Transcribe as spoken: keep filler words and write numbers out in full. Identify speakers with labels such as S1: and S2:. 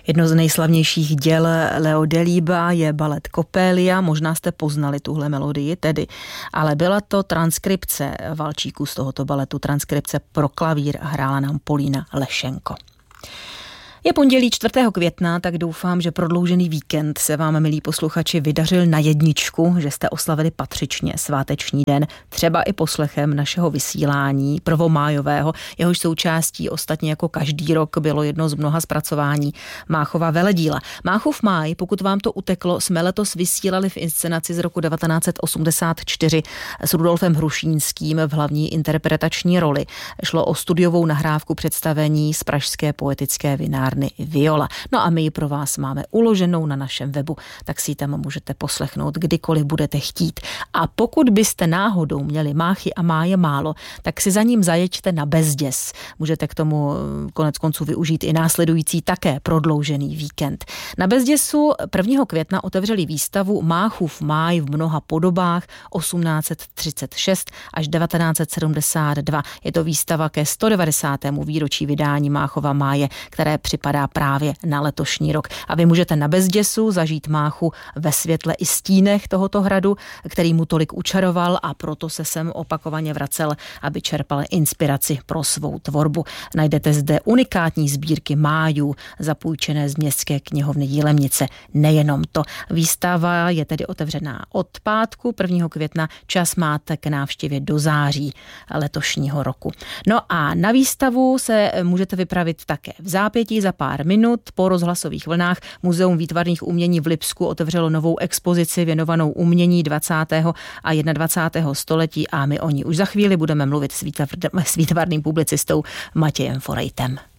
S1: Jedno z nejslavnějších děl Leo Delibes je balet Coppelia, možná jste poznali tuhle melodii tedy, ale byla to transkripce valčíků z tohoto baletu, transkripce pro klavír, hrála nám Polína Lešenko. Je pondělí čtvrtého května, tak doufám, že prodloužený víkend se vám, milí posluchači, vydařil na jedničku, že jste oslavili patřičně sváteční den, třeba i poslechem našeho vysílání prvomájového, jehož součástí ostatně jako každý rok bylo jedno z mnoha zpracování Máchova veledíla. Máchův máj, pokud vám to uteklo, jsme letos vysílali v inscenaci z roku devatenáct set osmdesát čtyři s Rudolfem Hrušínským v hlavní interpretační roli. Šlo o studiovou nahrávku představení z pražské poetické vinárny Viola. No a my ji pro vás máme uloženou na našem webu, tak si ji tam můžete poslechnout kdykoliv budete chtít. A pokud byste náhodou měli Máchy a máje málo, tak si za ním zajeďte na Bezděs. Můžete k tomu konec konců využít i následující také prodloužený víkend. Na Bezděsu prvního května otevřeli výstavu Máchův máj v mnoha podobách osmnáct set třicet šest až devatenáct set sedmdesát dva. Je to výstava ke sto devadesátému výročí vydání Máchova máje, které připadá právě na letošní rok. A vy můžete na Bezděsu zažít Máchu ve světle i stínech tohoto hradu, který mu tolik učaroval, a proto se sem opakovaně vracel, aby čerpal inspiraci pro svou tvorbu. Najdete zde unikátní sbírky májů, zapůjčené z Městské knihovny Jilemnice. Nejenom to. Výstava je tedy otevřená od pátku prvního května, čas máte k návštěvě do září letošního roku. No a na výstavu se můžete vypravit také v zápětí. Za pár minut po rozhlasových vlnách Muzeum výtvarných umění v Lipsku otevřelo novou expozici věnovanou umění dvacátého a dvacátého prvního století a my o ní už za chvíli budeme mluvit s výtvarným publicistou Matějem Forejtem.